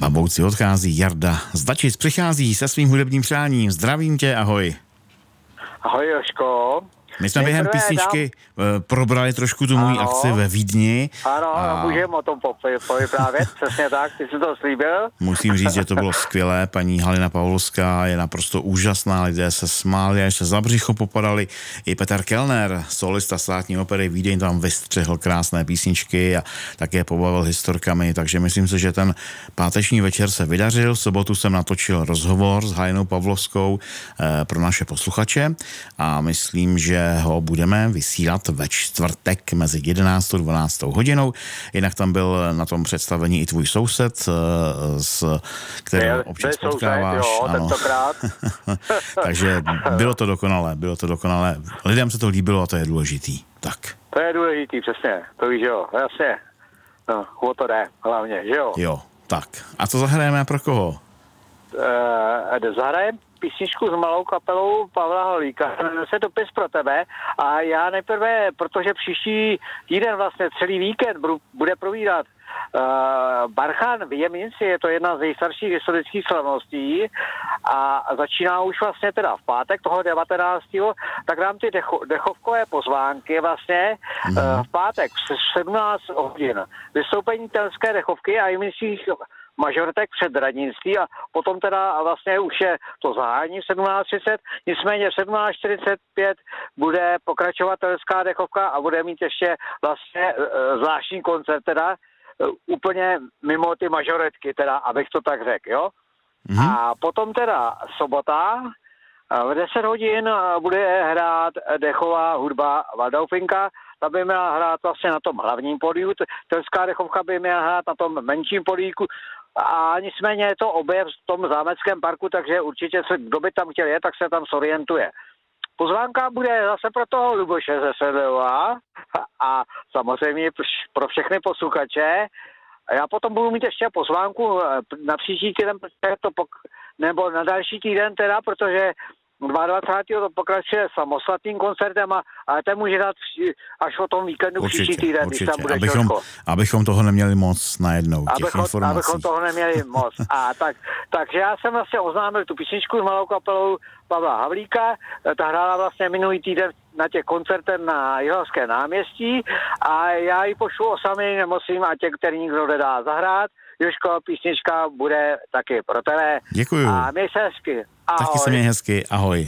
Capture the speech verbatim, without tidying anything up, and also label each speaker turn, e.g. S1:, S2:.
S1: Babouci odchází, Jarda Zdačic přichází se svým hudebním přáním. Zdravím tě, ahoj.
S2: Ahoj, Jožko.
S1: My jsme během písničky dám... probrali trošku tu můj akci ve Vídni.
S2: Ano, a... můžeme o tom povyprávět, přesně tak, ty jsi to slíbil.
S1: Musím říct, že to bylo skvělé, paní Halina Pavlovská je naprosto úžasná, lidé se smáli, až se za břicho popadali. I Petr Kellner, solista státní opery Vídeň, tam vystřihl krásné písničky a také pobavil historkami, takže myslím si, že ten páteční večer se vydařil. V sobotu jsem natočil rozhovor s Halinou Pavlovskou eh, pro naše posluchače a myslím, že ho budeme vysílat ve čtvrtek mezi jedenáctou a dvanáctou hodinou. Jinak tam byl na tom představení i tvůj soused, s kterým občas potkáváš.
S2: Jo, tentokrát.
S1: Takže bylo to dokonalé, bylo to dokonalé. Lidem se to líbilo a to je důležitý. Tak.
S2: To je důležitý, přesně. To víš, jo, jasně. No, o to jde, hlavně, že jo?
S1: Jo, tak. A co zahrajeme a pro koho?
S2: Uh, zahrajeme písničku s malou kapelou Pavla Holíka. Jmenuje se Dopis pro tebe a já nejprve, protože příští týden vlastně celý víkend bude provídat uh, Barchan v Jemínci, je to jedna z nejstarších historických slavností a začíná už vlastně teda v pátek toho devatenáctého tak dám ty decho, dechovkové pozvánky vlastně mm. uh, v pátek v sedmnáct hodin. Vystoupení telské dechovky a jemínských mažoretek před radnictví a potom teda vlastně už je to zahájení v sedmnáct třicet, nicméně v sedmnáct čtyřicet pět bude pokračovat telská dechovka a bude mít ještě vlastně e, zvláštní koncert teda e, úplně mimo ty mažoretky teda, abych to tak řekl, jo. Mm-hmm. A potom teda sobota v deset hodin bude hrát dechová hudba Valdaufinka. Ta by měla hrát vlastně na tom hlavním podíku, telská dechovka by měla hrát na tom menším podíku a nicméně je to objev v tom zámeckém parku, takže určitě se, kdo by tam chtěl jet, tak se tam zorientuje. Pozvánka bude zase pro toho Luboše ze Sedlova a samozřejmě pro všechny posluchače. Já potom budu mít ještě pozvánku na příští týden, to pok- nebo na další týden teda, protože dvacátého to pokračuje samostatným koncertem a, a ten může dát až o tom víkendu
S1: určitě,
S2: příští týden,
S1: určitě.
S2: když tam bude
S1: abychom, abychom toho neměli moc najednou, těch
S2: abychom,
S1: informací.
S2: Abychom toho neměli moc. A tak, takže já jsem vlastně oznámil tu písničku s malou kapelou Pavla Havlíka, ta hrála vlastně minulý týden na těch koncertech na Jihlavské náměstí a já ji pošlu osamělým nemocím a tě, který nikdo nedá zahrát. Jožko, písnička bude taky pro tebe.
S1: Děkuju.
S2: A měj se hezky. Ahoj.
S1: Taky se měj hezky. Ahoj.